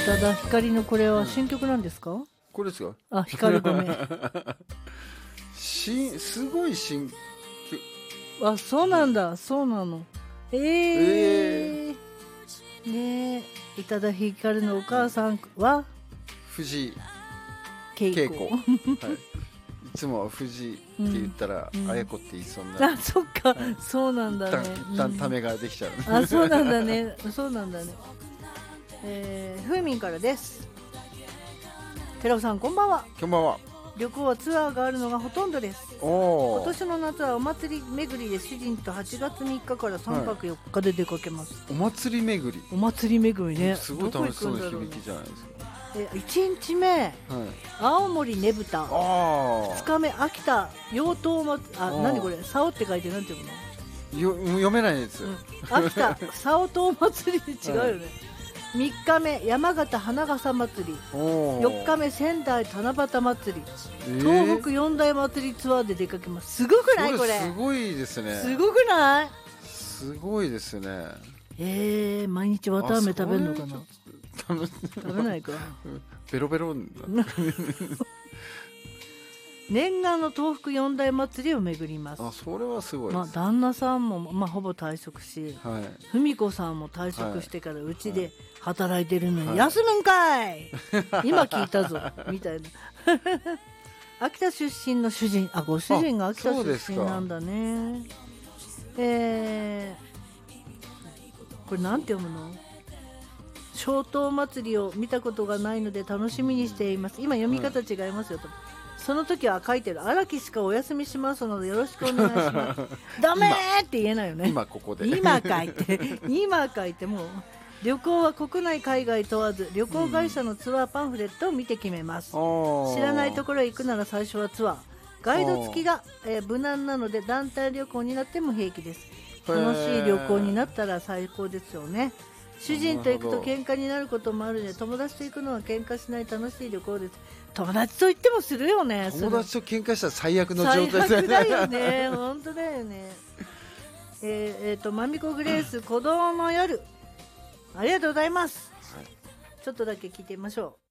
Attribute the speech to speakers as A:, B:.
A: 多田ヒカリのこれは新曲なんですか？
B: これですか？
A: あ、ヒカルごめん
B: すごい新
A: あ、そうなんだ、そうなの。ねえ、宇多田ヒカルのお母さんは
B: 藤井
A: 恵子
B: はい、いつもは藤井って言ったら、綾子って言いそうな。
A: あ、そっか、そうなんだね。
B: 一旦ためができちゃう、
A: あ、そうなんだね、そうなんだね。ふーみんからです。寺尾さんこんばんは。
B: こんばんは。
A: 旅行はツアーがあるのがほとんどです。今年の夏はお祭り巡りで主人と8月3日から3泊4日で出かけます、
B: お祭り巡り。
A: お祭り巡りね、
B: すごい楽しそうな響きじゃないですか。
A: 1日目、青森ねぶた、2日目秋田養豚祭り、何これ、竿って書いてなんていうの、
B: 読めないです、
A: 秋田竿豚祭り違うよね、3日目山形花笠祭り、4日目仙台七夕祭り、東北四大祭りツアーで出かけます。すごくないこれ。
B: すごいですね。
A: すごくない？
B: すごいですね。
A: 毎日綿あめ食べるのかな。食べないか
B: ベロベロ
A: 念願の東北四大祭りを巡ります。
B: それはすごいです。
A: 旦那さんも、ほぼ退職し、文子さんも退職してからうちで働いてるのに、休むんかい今聞いたぞみたいな秋田出身の主人、ご主人が秋田出身なんだね。これなんて読むの？小東祭りを見たことがないので楽しみにしています。今読み方違いますよと、その時は書いてる。荒木しかお休みしますのでよろしくお願いしますダメーって言えないよね。
B: 今ここで
A: 今書いてもう旅行は国内海外問わず旅行会社のツアーパンフレットを見て決めます、知らないところへ行くなら最初はツアーガイド付きが、無難なので団体旅行になっても平気です。楽しい旅行になったら最高ですよね。主人と行くと喧嘩になることもあるので、友達と行くのは喧嘩しない楽しい旅行です。友達と行ってもするよね。
B: 友達と喧嘩したら最悪の状態
A: 最悪だよね本当だよね。まみこグレース鼓動の夜、ありがとうございます、ちょっとだけ聞いてみましょう。